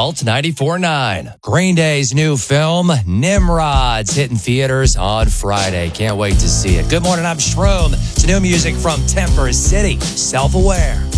Alt 94.9. Green Day's new film, Nimrod's, hitting theaters on Friday. Can't wait to see it. Good morning, I'm Shroom. It's new music from Temper City, Self-Aware.